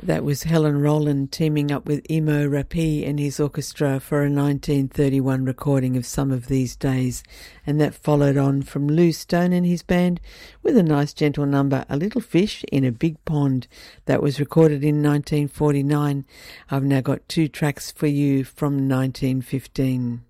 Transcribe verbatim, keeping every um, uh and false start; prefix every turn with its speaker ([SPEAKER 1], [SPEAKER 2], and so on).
[SPEAKER 1] That was Helen Rowland teaming up with Emo Rappi and his orchestra for a nineteen thirty-one recording of Some of These Days. And that followed on from Lou Stone and his band with a nice gentle number, A Little Fish in a Big Pond. That was recorded in nineteen forty-nine. I've now got two tracks for you from nineteen fifteen.